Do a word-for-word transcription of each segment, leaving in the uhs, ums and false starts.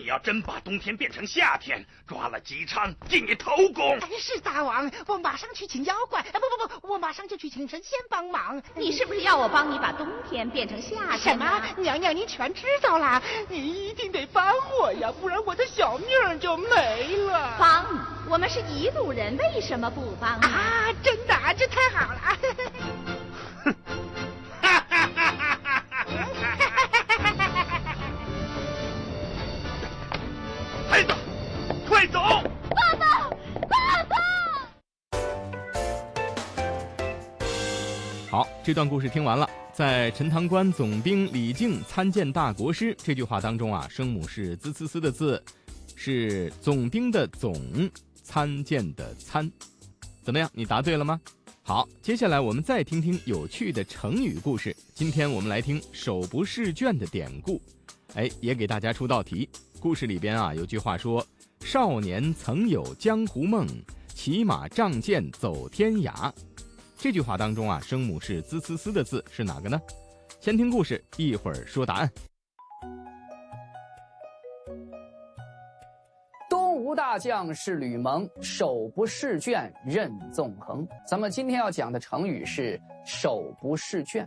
要真把冬天变成夏天，抓了姬昌进你头宫。 哎，是大王，我马上去请妖怪。哎，不不不，我马上就去请神仙帮忙。 你是不是要我帮你把冬天变成夏天？ 什么？娘娘，你全知道啦！你一定得帮我呀，不然我的小命就没了。 帮你？我们是一路人，为什么不帮你啊？真的，这太好了！ 哼！哈哈哈哈哈！孩子，快走！ 爸爸，爸爸！ 好，这段故事听完了。在陈塘关总兵李靖参见大国师这句话当中啊，声母是滋呲呲的呲，是总兵的总，参见的参。怎么样，你答对了吗？好，接下来我们再听听有趣的成语故事。今天我们来听手不释卷的典故。哎，也给大家出道题。故事里边啊有句话说，少年曾有江湖梦，骑马仗剑走天涯。这句话当中啊，声母是滋呲呲的字是哪个呢？先听故事，一会儿说答案。 东吴大将是吕蒙，手不释卷任纵横。咱们今天要讲的成语是手不释卷。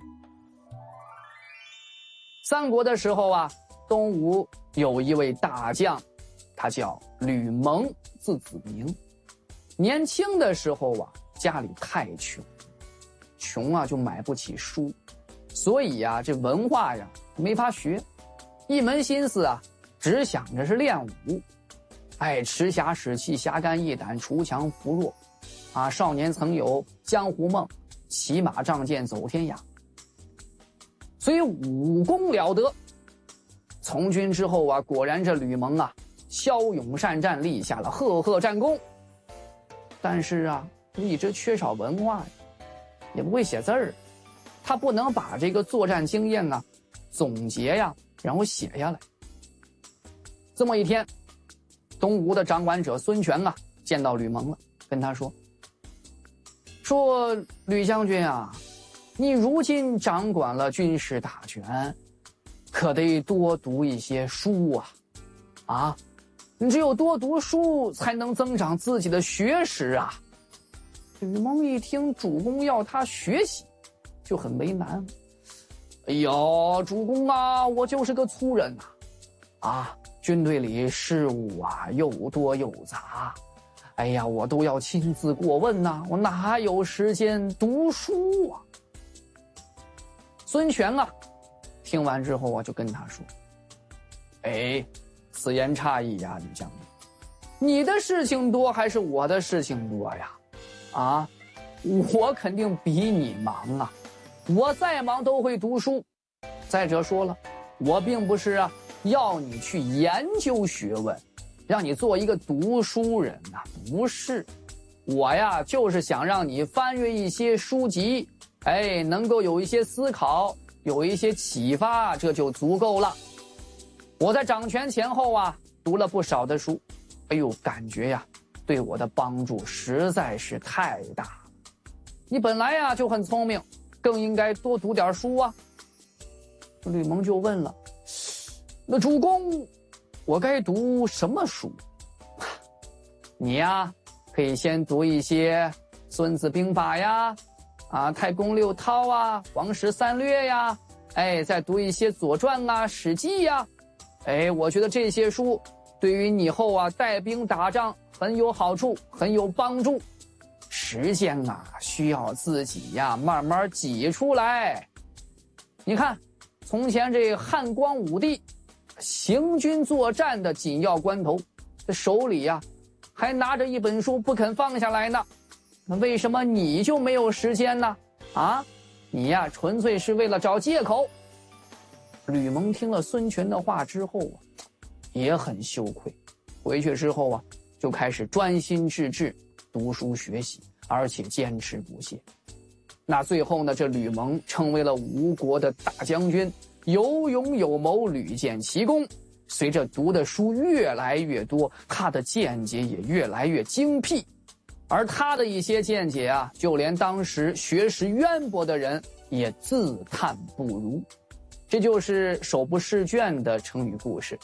三国的时候啊，东吴有一位大将，他叫吕蒙，字子明。年轻的时候啊，家里太穷，穷啊就买不起书，所以呀、啊，这文化呀没法学，一门心思啊只想着是练武。哎，持侠使气，侠肝义胆，锄强扶弱，啊，少年曾有江湖梦，骑马仗剑走天涯。所以武功了得。从军之后啊，果然这吕蒙啊，骁勇善战，立下了赫赫战功。但是啊，一直缺少文化呀，也不会写字儿，他不能把这个作战经验啊总结呀，然后写下来。这么一天，东吴的掌管者孙权啊见到吕蒙了，跟他说说吕将军啊，你如今掌管了军事大权，可得多读一些书啊啊，你只有多读书才能增长自己的学识啊。吕蒙一听主公要他学习，就很为难。哎呦，主公啊，我就是个粗人呐，啊，军队里事务啊又多又杂，哎呀，我都要亲自过问呐、啊，我哪有时间读书啊？孙权啊，听完之后啊，就跟他说：“哎，此言差矣呀，吕将军，你的事情多还是我的事情多呀？啊，我肯定比你忙啊，我再忙都会读书。再者说了，我并不是啊要你去研究学问，让你做一个读书人呐、啊，不是。我呀，就是想让你翻阅一些书籍，哎，能够有一些思考，有一些启发，这就足够了。我在掌权前后啊，读了不少的书，哎呦，感觉呀，对我的帮助实在是太大了。你本来呀就很聪明，更应该多读点书啊。”吕蒙就问了：“那主公，我该读什么书？”你呀，可以先读一些《孙子兵法》呀，啊，《太公六韬》啊，《黄石三略》呀，哎，再读一些《左传》啊，《史记》呀，哎，我觉得这些书对于你以后啊带兵打仗很有好处，很有帮助。时间啊，需要自己呀慢慢挤出来。你看，从前这汉光武帝行军作战的紧要关头，这手里呀还拿着一本书不肯放下来呢。那为什么你就没有时间呢？啊，你呀纯粹是为了找借口。吕蒙听了孙权的话之后啊，也很羞愧，回去之后啊，就开始专心致志读书学习，而且坚持不懈。那最后呢，这吕蒙成为了吴国的大将军，有勇有谋，屡建奇功。随着读的书越来越多，他的见解也越来越精辟，而他的一些见解啊，就连当时学识渊博的人也自叹不如。这就是手不释卷的成语故事。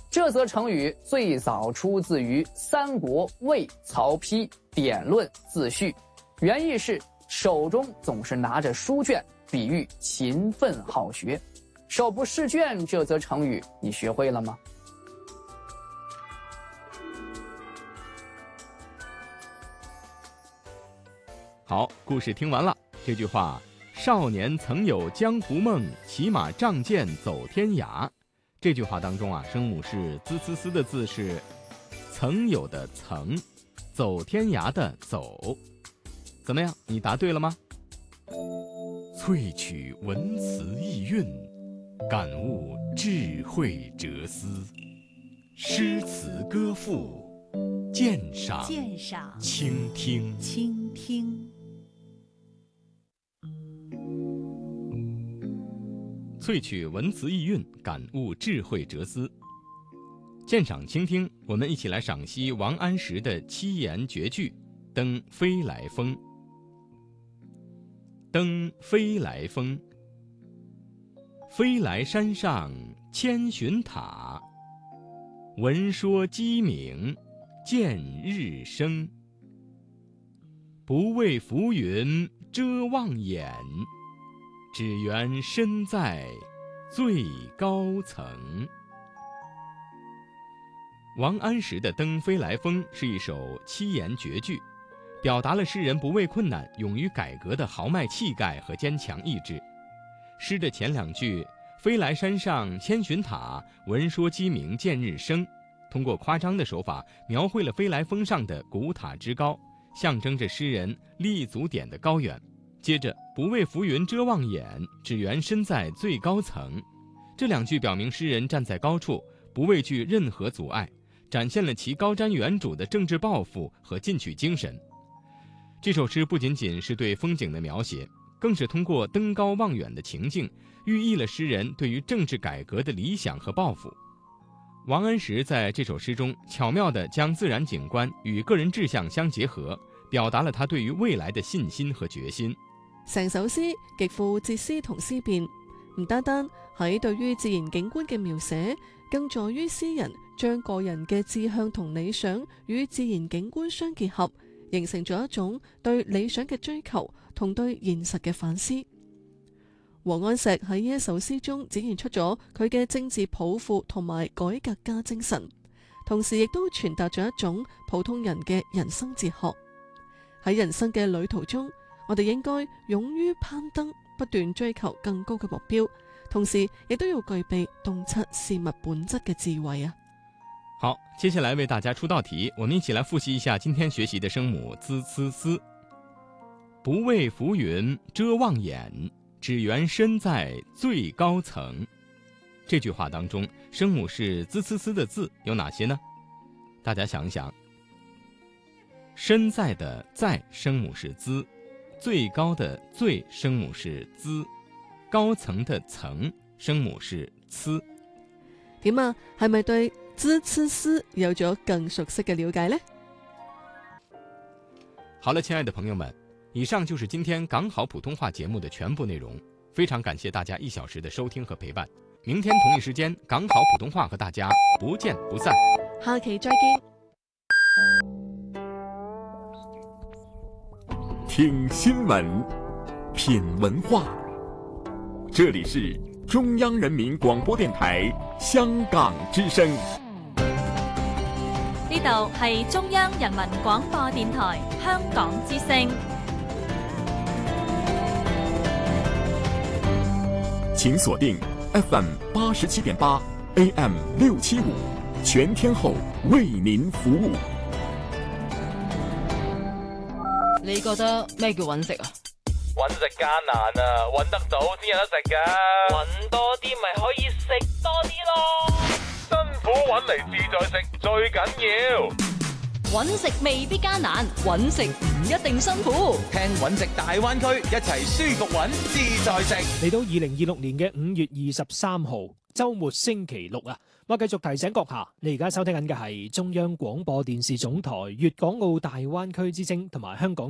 这则成语最早出自于三国魏曹丕典论自序，原意是手中总是拿着书卷，比喻勤奋好学。手不释卷这则成语你学会了吗？ 好，故事听完了。这句话，少年曾有江湖梦，骑马仗剑走天涯。这句话当中啊，声母是滋呲呲的字是曾有的曾，走天涯的走。怎么样，你答对了吗？萃取文辞意蕴，感悟智慧哲思，诗词歌赋，鉴赏鉴赏倾听倾听。 萃取文辞意蕴，感悟智慧哲思，鉴赏倾听。我们一起来赏析王安石的七言绝句《登飞来峰》。登飞来峰，飞来山上千寻塔，闻说鸡鸣见日升。不为浮云遮望眼，只缘身在最高层。王安石的《登飞来峰》是一首七言绝句，表达了诗人不畏困难、勇于改革的豪迈气概和坚强意志。诗的前两句“飞来山上千寻塔，闻说鸡鸣见日升”，通过夸张的手法描绘了飞来峰上的古塔之高，象征着诗人立足点的高远。接着“不为浮云遮望眼，只缘身在最高层”，这两句表明诗人站在高处，不畏惧任何阻碍，展现了其高瞻远瞩的政治抱负和进取精神。这首诗不仅仅是对风景的描写，更是通过登高望远的情境，寓意了诗人对于政治改革的理想和抱负。王安石在这首诗中巧妙地将自然景觀與個人志向相結合，表達了他對於未來的信心和決心。 成首詩極富哲思同思辨，唔單單喺對於自然景觀嘅描寫，更在於詩人將個人嘅志向同理想與自然景觀相結合，形成咗一種對理想嘅追求同對現實嘅反思。王安石喺呢一首詩中展現出咗佢嘅政治抱負同埋改革家精神，同時亦都傳達咗一種普通人嘅人生哲學。喺人生嘅旅途中，我哋應該勇於攀登，不斷追求更高嘅目標，同時亦都要具備洞察事物本質嘅智慧啊！ 好，接下來為大家出道題，我們一起來複習一下今天學習的聲母滋呲絲。不為浮雲遮望眼，只緣身在最高層。這句話當中，聲母是滋呲絲的字有哪些呢？大家想一想。身在的在聲母是滋，最高的最聲母是滋，高層的層聲母是呲。 點啊？係咪對滋呲絲有咗更熟悉嘅了解呢？ 好了，親愛的朋友們，以上就是今天港好普通話節目的全部內容，非常感謝大家一小時的收聽和陪伴。明天同一時間，港好普通話和大家不見不散。 下期再見。 聽新聞，品文化，這裡是中央人民廣播電台香港之聲。 呢度係中央人民廣播電台香港之聲。 請鎖定 F M 八十七點八 A M 六七五，全天候為您服務。 你覺得咩叫揾食啊？ 揾食艱難啊，揾得到先有得食噶。揾多啲咪可以食多啲咯。辛苦揾嚟自在食最緊要。 揾食未必艱難，揾食唔一定辛苦。 聽揾食大灣區，一齊舒服揾自在食。 嚟到二零二六年嘅五月二十三號週末星期六啊！我繼續提醒閣下，你而家收聽緊嘅係中央廣播電視總台粵港澳大灣區之聲同埋香港